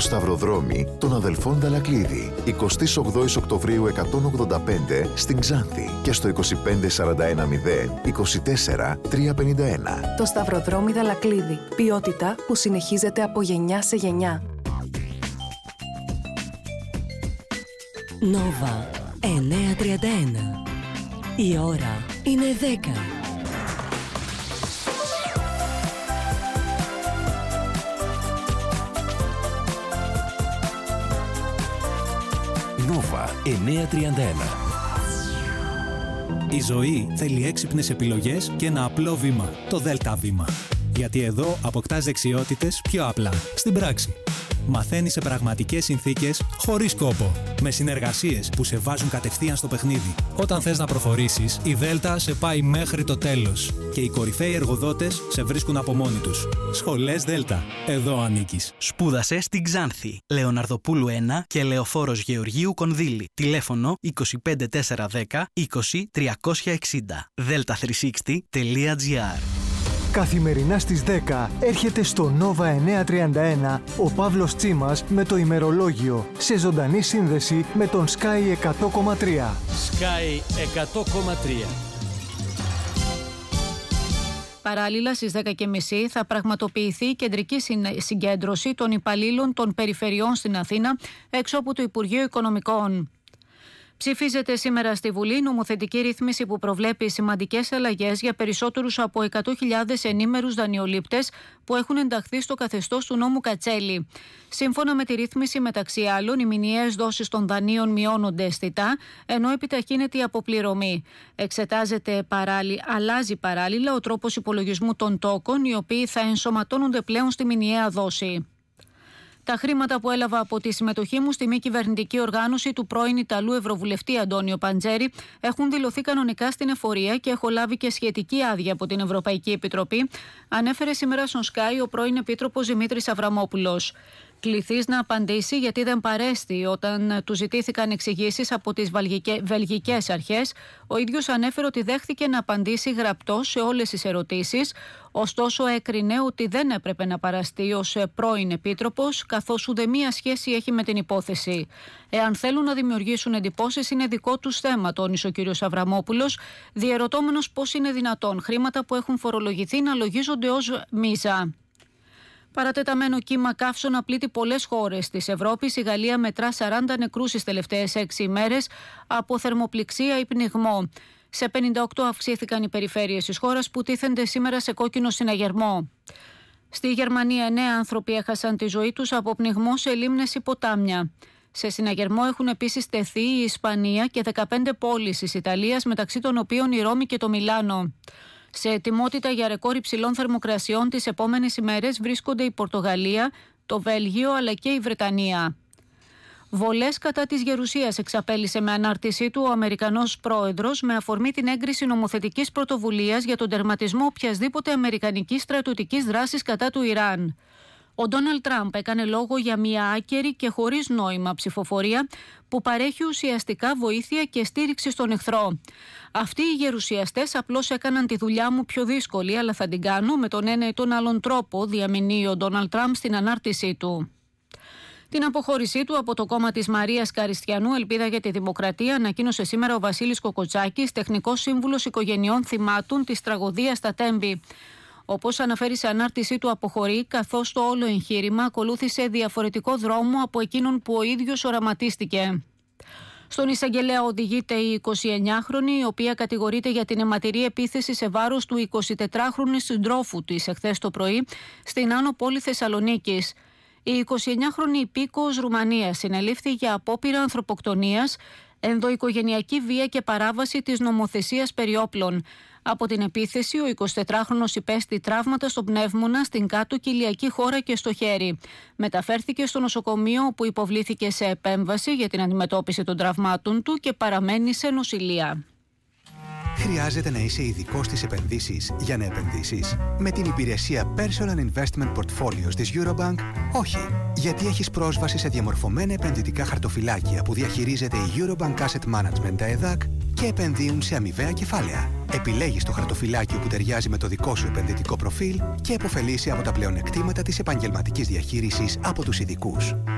σταυροδρόμι των αδελφών Δαλακλίδη. 28 Οκτωβρίου 185 στην Ξάνθη και στο 25410 24 351. Το σταυροδρόμι Δαλακλίδη. Ποιότητα που συνεχίζεται από γενιά σε γενιά. Νόβα 931. Η ώρα είναι 10. Νόβα 931. Η ζωή θέλει έξυπνες επιλογές και ένα απλό βήμα. Το ΔΕΛΤΑ βήμα. Γιατί εδώ αποκτάς δεξιότητες πιο απλά, στην πράξη. Μαθαίνεις σε πραγματικές συνθήκες, χωρίς κόπο. Με συνεργασίες που σε βάζουν κατευθείαν στο παιχνίδι. Όταν θες να προχωρήσεις, η ΔΕΛΤΑ σε πάει μέχρι το τέλος. Και οι κορυφαίοι εργοδότες σε βρίσκουν από μόνοι τους. Σχολές ΔΕΛΤΑ. Εδώ ανήκεις. Σπούδασε στην Ξάνθη. Λεωναρδοπούλου 1 και Λεωφόρος Γεωργίου Κονδύλη. Τηλέφωνο 25410 20 360. delta360.gr. Καθημερινά στις 10 έρχεται στο Nova 931 ο Παύλος Τσίμας με το ημερολόγιο σε ζωντανή σύνδεση με τον Sky 100,3. Sky 100,3. Παράλληλα, στις 10.30 θα πραγματοποιηθεί η κεντρική συγκέντρωση των υπαλλήλων των περιφερειών στην Αθήνα έξω από το Υπουργείο Οικονομικών. Ψηφίζεται σήμερα στη Βουλή νομοθετική ρύθμιση που προβλέπει σημαντικές αλλαγές για περισσότερους από 100.000 ενήμερους δανειολήπτες που έχουν ενταχθεί στο καθεστώς του νόμου Κατσέλη. Σύμφωνα με τη ρύθμιση, μεταξύ άλλων, οι μηνιαίες δόσεις των δανείων μειώνονται αισθητά, ενώ επιταχύνεται η αποπληρωμή. Αλλάζει παράλληλα ο τρόπος υπολογισμού των τόκων, οι οποίοι θα ενσωματώνονται πλέον στη μηνιαία δόση. Τα χρήματα που έλαβα από τη συμμετοχή μου στη μη κυβερνητική οργάνωση του πρώην Ιταλού Ευρωβουλευτή Αντώνιο Παντζέρη έχουν δηλωθεί κανονικά στην εφορία και έχω λάβει και σχετική άδεια από την Ευρωπαϊκή Επιτροπή, ανέφερε σήμερα στον Sky ο πρώην Επίτροπος Δημήτρης Αβραμόπουλος. Κληθείς να απαντήσει γιατί δεν παρέστη όταν του ζητήθηκαν εξηγήσεις από τις βελγικές αρχές. Ο ίδιος ανέφερε ότι δέχθηκε να απαντήσει γραπτός σε όλες τις ερωτήσεις, ωστόσο έκρινε ότι δεν έπρεπε να παραστεί ως πρώην επίτροπος, καθώς ουδέμια σχέση έχει με την υπόθεση. Εάν θέλουν να δημιουργήσουν εντυπώσεις, είναι δικό τους θέμα, τόνισε ο κ. Αβραμόπουλος, διερωτώμενος πώς είναι δυνατόν χρήματα που έχουν φορολογηθεί να λογίζονται ως μίζα. Παρατεταμένο κύμα καύσωνα πλήττει πολλές χώρες της Ευρώπης. Η Γαλλία μετρά 40 νεκρούς τις τελευταίες 6 ημέρες από θερμοπληξία ή πνιγμό. Σε 58 αυξήθηκαν οι περιφέρειες της χώρας που τίθενται σήμερα σε κόκκινο συναγερμό. Στη Γερμανία 9 άνθρωποι έχασαν τη ζωή τους από πνιγμό σε λίμνες ή ποτάμια. Σε συναγερμό έχουν επίσης τεθεί η Ισπανία και 15 πόλεις της Ιταλίας, μεταξύ των οποίων η Ρώμη και το Μιλάνο. Σε ετοιμότητα για ρεκόρ υψηλών θερμοκρασιών τις επόμενες ημέρες βρίσκονται η Πορτογαλία, το Βέλγιο αλλά και η Βρετανία. Βολές κατά της γερουσίας εξαπέλυσε με ανάρτησή του ο Αμερικανός πρόεδρος με αφορμή την έγκριση νομοθετικής πρωτοβουλίας για τον τερματισμό οποιασδήποτε αμερικανικής στρατιωτικής δράσης κατά του Ιράν. Ο Ντόναλντ Τραμπ έκανε λόγο για μια άκερη και χωρίς νόημα ψηφοφορία που παρέχει ουσιαστικά βοήθεια και στήριξη στον εχθρό. Αυτοί οι γερουσιαστές απλώς έκαναν τη δουλειά μου πιο δύσκολη, αλλά θα την κάνω με τον ένα ή τον άλλον τρόπο, διαμηνύει ο Ντόναλντ Τραμπ στην ανάρτησή του. Την αποχώρησή του από το κόμμα της Μαρίας Καριστιανού, Ελπίδα για τη Δημοκρατία, ανακοίνωσε σήμερα ο Βασίλης Κοκοτσάκης, τεχνικός σύμβουλος οικογενειών θυμάτων της τραγωδίας στα Τέμπη. Όπως αναφέρει σε ανάρτησή του, αποχωρεί, καθώς το όλο εγχείρημα ακολούθησε διαφορετικό δρόμο από εκείνον που ο ίδιος οραματίστηκε. Στον εισαγγελέα οδηγείται η 29χρονη, η οποία κατηγορείται για την αιματηρή επίθεση σε βάρος του 24χρονου συντρόφου της εχθές το πρωί στην Άνω Πόλη Θεσσαλονίκης. Η 29χρονη υπήκοος Ρουμανίας συνελήφθη για απόπειρα ανθρωποκτονίας, ενδοοικογενειακή βία και παράβαση της νομοθεσίας περί όπλων. Από την επίθεση, ο 24χρονος υπέστη τραύματα στο πνεύμονα, στην κάτω κοιλιακή χώρα και στο χέρι. Μεταφέρθηκε στο νοσοκομείο, όπου υποβλήθηκε σε επέμβαση για την αντιμετώπιση των τραυμάτων του και παραμένει σε νοσηλεία. Χρειάζεται να είσαι ειδικός στις επενδύσεις για να επενδύσεις? Με την υπηρεσία Personal Investment Portfolios της Eurobank, όχι. Γιατί έχεις πρόσβαση σε διαμορφωμένα επενδυτικά χαρτοφυλάκια που διαχειρίζεται η Eurobank Asset Management, τα ΕΔΑΚ, και επενδύουν σε αμοιβαία κεφάλαια. Επιλέγεις το χαρτοφυλάκιο που ταιριάζει με το δικό σου επενδυτικό προφίλ και επωφελείσαι από τα πλεονεκτήματα της επαγγελματικής διαχείρισης από τους ειδικούς.